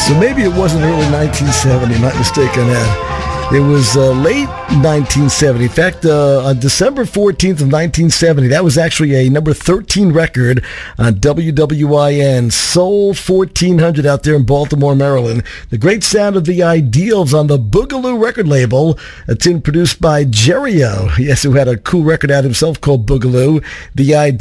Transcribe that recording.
so maybe it wasn't early 1970. My mistake on that. It was late 1970. In fact, on December 14th of 1970, that was actually a number 13 record on WWIN, Soul 1400 out there in Baltimore, Maryland. The great sound of the Ideals on the Boogaloo record label, a tune produced by Jerry O. Yes, who had a cool record out himself called Boogaloo. The Ideals.